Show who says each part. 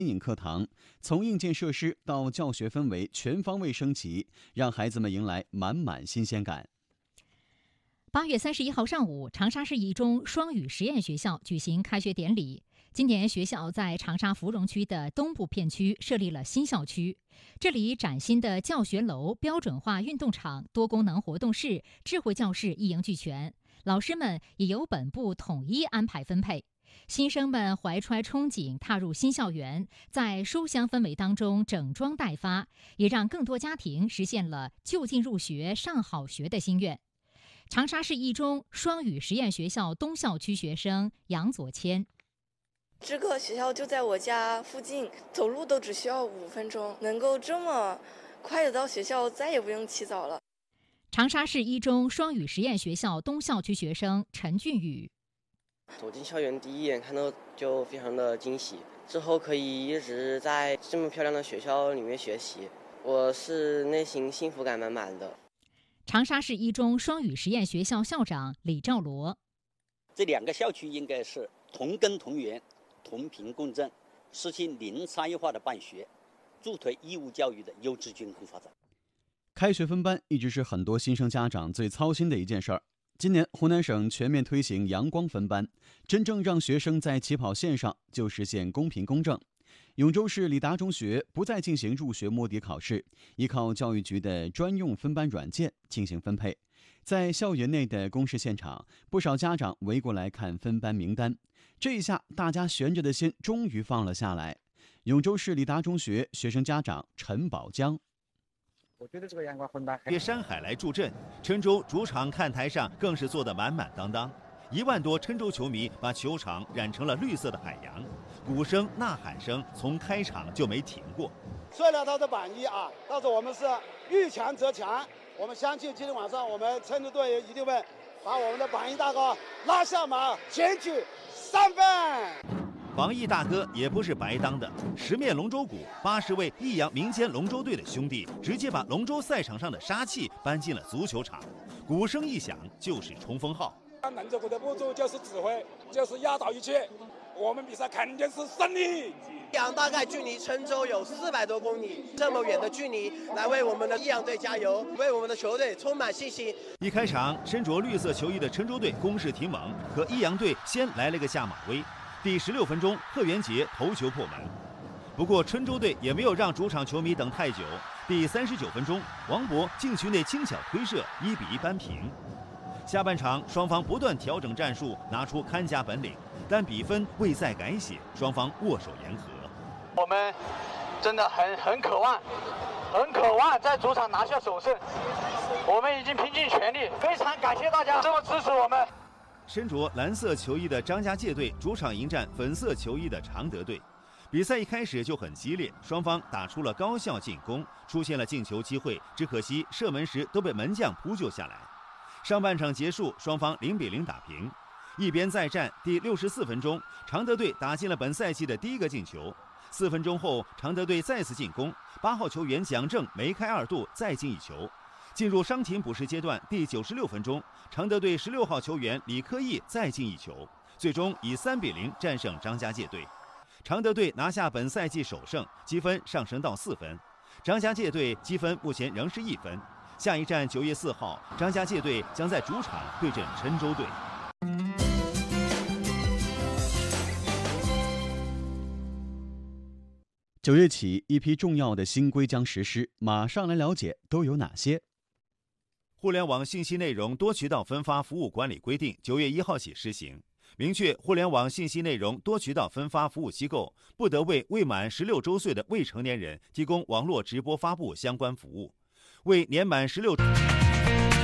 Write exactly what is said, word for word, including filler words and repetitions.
Speaker 1: 新颖课堂，从硬件设施到教学氛围全方位升级，让孩子们迎来满满新鲜感。
Speaker 2: 八月三十一号上午，长沙市一中双语实验学校举行开学典礼。今年学校在长沙芙蓉区的东部片区设立了新校区，这里崭新的教学楼、标准化运动场、多功能活动室、智慧教室一应俱全，老师们也由本部统一安排分配。新生们怀揣憧憬踏入新校园，在书香氛围当中整装待发，也让更多家庭实现了就近入学、上好学的心愿。长沙市一中双语实验学校东校区学生杨左谦，
Speaker 3: 这个学校就在我家附近，走路都只需要五分钟，能够这么快的到学校，再也不用起早了。
Speaker 2: 长沙市一中双语实验学校东校区学生陈俊宇，
Speaker 4: 走进校园第一眼看到就非常的惊喜，之后可以一直在这么漂亮的学校里面学习，我是内心幸福感满满的。
Speaker 2: 长沙市一中双语实验学校校长李兆罗，
Speaker 5: 这两个校区应该是同根同源、同频共振，实现零差异化的办学，助推义务教育的优质均衡发展。
Speaker 1: 开学分班一直是很多新生家长最操心的一件事儿。今年湖南省全面推行阳光分班，真正让学生在起跑线上就实现公平公正。永州市李达中学不再进行入学摸底考试，依靠教育局的专用分班软件进行分配。在校园内的公示现场，不少家长围过来看分班名单，这一下大家悬着的心终于放了下来。永州市李达中学学生家长陈宝江，
Speaker 6: 我觉得这个阳光分班
Speaker 7: 别山海来助阵，郴州主场看台上更是做得满满当当。一万多郴州球迷把球场染成了绿色的海洋，鼓声、呐喊声从开场就没停过。
Speaker 8: 摔了他的板一啊，到时候我们是遇强则强，我们相信今天晚上我们郴州队一定会把我们的榜一大哥拉下马，前取三分。
Speaker 7: 榜一大哥也不是白当的，十面龙舟鼓，八十位益阳民间龙舟队的兄弟，直接把龙舟赛场上的杀气搬进了足球场。鼓声一响，就是冲锋号。
Speaker 9: 龙舟鼓的部署就是指挥，就是压倒一切。我们比赛肯定是胜利。
Speaker 10: 益阳大概距离郴州有四百多公里，这么远的距离来为我们的益阳队加油，为我们的球队充满信心。
Speaker 7: 一开场，身着绿色球衣的郴州队攻势挺猛，可益阳队先来了个下马威。第十六分钟，贺元杰头球破门。不过郴州队也没有让主场球迷等太久。第三十九分钟，王博禁区内轻巧推射，一比一扳平。下半场，双方不断调整战术，拿出看家本领，但比分未再改写，双方握手言和。
Speaker 11: 我们真的很很渴望，很渴望在主场拿下首胜。我们已经拼尽全力，非常感谢大家这么支持我们。
Speaker 7: 身着蓝色球衣的张家界队主场迎战粉色球衣的常德队。比赛一开始就很激烈，双方打出了高效进攻，出现了进球机会，只可惜射门时都被门将扑救下来。上半场结束，双方零比零打平。一边再战，第六十四分钟，常德队打进了本赛季的第一个进球。四分钟后，常德队再次进攻，八号球员蒋正梅开二度，再进一球。进入伤停补时阶段，第九十六分钟，常德队十六号球员李科义再进一球，最终以三比零战胜张家界队。常德队拿下本赛季首胜，积分上升到四分。张家界队积分目前仍是一分。下一站九月四号，张家界队将在主场对阵郴州队。
Speaker 1: 九月起，一批重要的新规将实施，马上来了解都有哪些。
Speaker 7: 互联网信息内容多渠道分发服务管理规定九月一号起施行，明确互联网信息内容多渠道分发服务机构不得为未满十六周岁的未成年人提供网络直播发布相关服务，为年满十六。